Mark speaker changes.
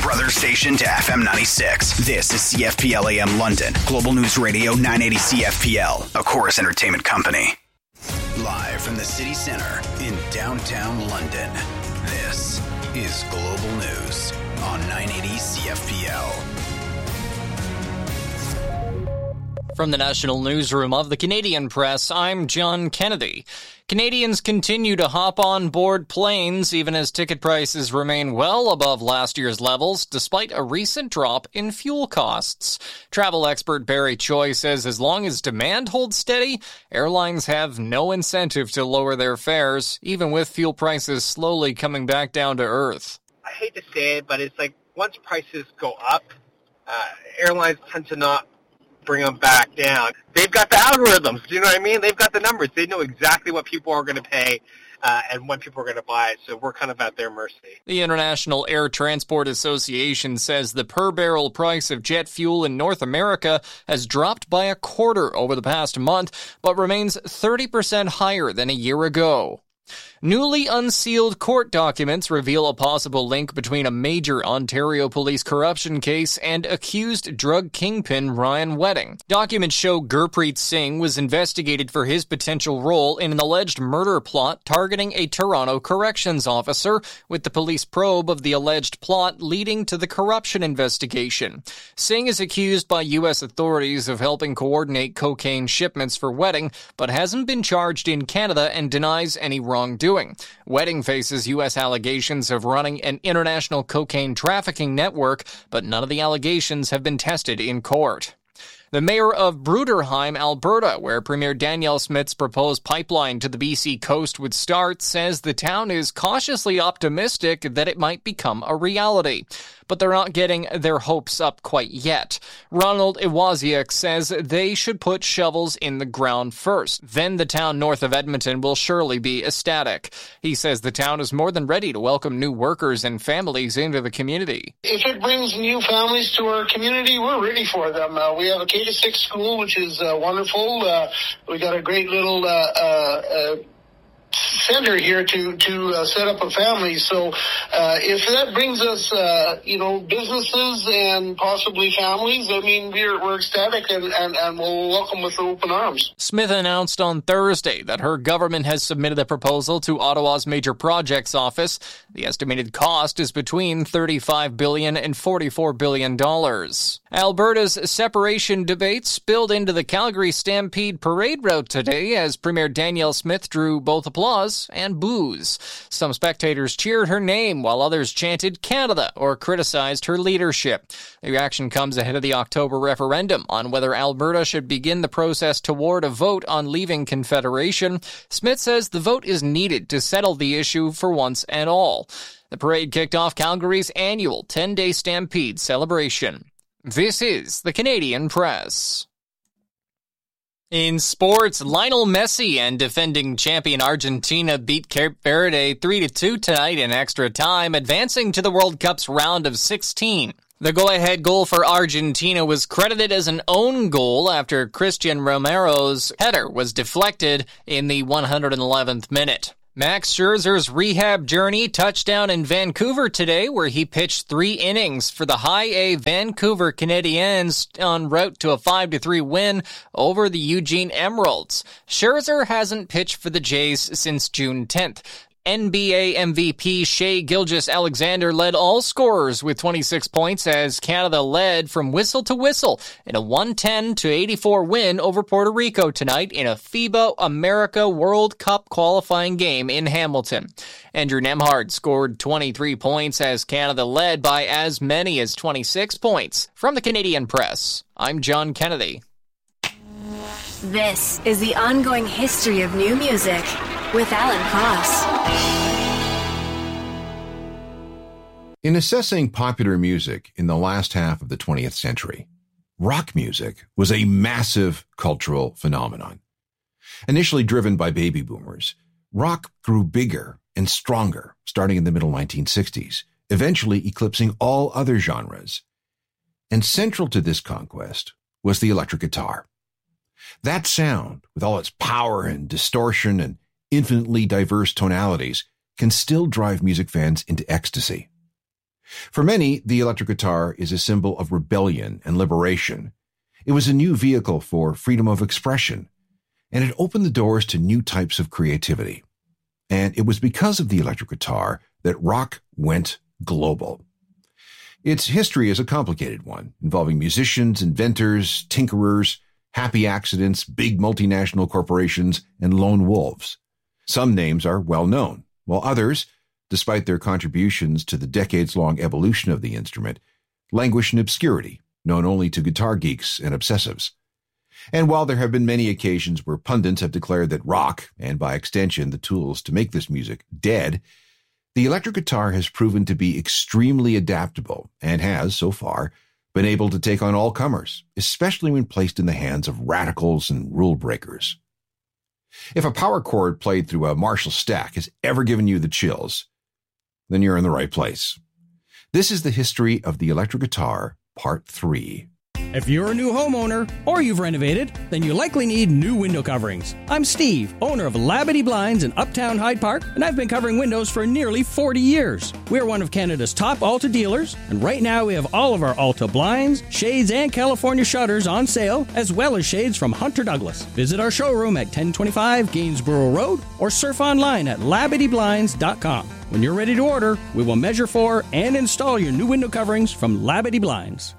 Speaker 1: brother station to FM 96. This is CFPL AM London, Global News Radio 980 CFPL, a Chorus Entertainment company. Live from the city center in downtown London, this is Global News on 980 CFPL.
Speaker 2: From the National Newsroom of the Canadian Press, I'm John Kennedy. Canadians continue to hop on board planes even as ticket prices remain well above last year's levels, despite a recent drop in fuel costs. Travel expert Barry Choi says as long as demand holds steady, airlines have no incentive to lower their fares, even with fuel prices slowly coming back down to earth.
Speaker 3: I hate to say it, but it's like once prices go up, airlines tend to not bring them back down. They've got the algorithms, do you know what I mean? They've got the numbers. They know exactly what people are going to pay and when people are going to buy it, so we're kind of at their mercy.
Speaker 2: The International Air Transport Association says the per-barrel price of jet fuel in North America has dropped by a quarter over the past month, but remains 30% higher than a year ago. Newly unsealed court documents reveal a possible link between a major Ontario police corruption case and accused drug kingpin Ryan Wedding. Documents show Gurpreet Singh was investigated for his potential role in an alleged murder plot targeting a Toronto corrections officer, with the police probe of the alleged plot leading to the corruption investigation. Singh is accused by U.S. authorities of helping coordinate cocaine shipments for Wedding, but hasn't been charged in Canada and denies any wrongdoing. Wedding faces U.S. allegations of running an international cocaine trafficking network, but none of the allegations have been tested in court. The mayor of Bruderheim, Alberta, where Premier Danielle Smith's proposed pipeline to the BC coast would start, says the town is cautiously optimistic that it might become a reality. But they're not getting their hopes up quite yet. Ronald Iwaziak says they should put shovels in the ground first. Then the town north of Edmonton will surely be ecstatic. He says the town is more than ready to welcome new workers and families into the community.
Speaker 4: If it brings new families to our community, we're ready for them. We have a K-6 school, which is wonderful. We got a great little center here to set up a family. So if that brings us, businesses and possibly families, I mean, we're ecstatic and we'll welcome with open arms.
Speaker 2: Smith announced on Thursday that her government has submitted a proposal to Ottawa's Major Projects Office. The estimated cost is between $35 billion and $44 billion. Alberta's separation debate spilled into the Calgary Stampede parade route today as Premier Danielle Smith drew both applause and boos. Some spectators cheered her name while others chanted Canada or criticized her leadership. The reaction comes ahead of the October referendum on whether Alberta should begin the process toward a vote on leaving Confederation. Smith says the vote is needed to settle the issue for once and all. The parade kicked off Calgary's annual 10-day Stampede celebration. This is the Canadian Press. In sports, Lionel Messi and defending champion Argentina beat Cape Verde 3-2 tonight in extra time, advancing to the World Cup's round of 16. The go-ahead goal for Argentina was credited as an own goal after Christian Romero's header was deflected in the 111th minute. Max Scherzer's rehab journey touched down in Vancouver today, where he pitched 3 innings for the High-A Vancouver Canadiens en route to a 5-3 win over the Eugene Emeralds. Scherzer hasn't pitched for the Jays since June 10th. NBA MVP Shai Gilgeous-Alexander led all scorers with 26 points as Canada led from whistle to whistle in a 110-84 win over Puerto Rico tonight in a FIBA America World Cup qualifying game in Hamilton. Andrew Nembhard scored 23 points as Canada led by as many as 26 points. From the Canadian Press, I'm John Kennedy.
Speaker 5: This is the ongoing history of new music with Alan Cross.
Speaker 6: In assessing popular music in the last half of the 20th century, rock music was a massive cultural phenomenon. Initially driven by baby boomers, rock grew bigger and stronger starting in the middle 1960s, eventually eclipsing all other genres. And central to this conquest was the electric guitar. That sound, with all its power and distortion and infinitely diverse tonalities, can still drive music fans into ecstasy. For many, the electric guitar is a symbol of rebellion and liberation. It was a new vehicle for freedom of expression, and it opened the doors to new types of creativity. And it was because of the electric guitar that rock went global. Its history is a complicated one, involving musicians, inventors, tinkerers, happy accidents, big multinational corporations, and lone wolves. Some names are well known, while others, despite their contributions to the decades-long evolution of the instrument, languish in obscurity, known only to guitar geeks and obsessives. And while there have been many occasions where pundits have declared that rock, and by extension the tools to make this music, dead, the electric guitar has proven to be extremely adaptable and has, so far, been able to take on all comers, especially when placed in the hands of radicals and rule breakers. If a power chord played through a Marshall stack has ever given you the chills, then you're in the right place. This is the history of the electric guitar, Part 3.
Speaker 7: If you're a new homeowner or you've renovated, then you likely need new window coverings. I'm Steve, owner of Labadee Blinds in Uptown Hyde Park, and I've been covering windows for nearly 40 years. We're one of Canada's top Alta dealers, and right now we have all of our Alta blinds, shades, and California shutters on sale, as well as shades from Hunter Douglas. Visit our showroom at 1025 Gainsborough Road or surf online at LabadeeBlinds.com. When you're ready to order, we will measure for and install your new window coverings from Labadee Blinds.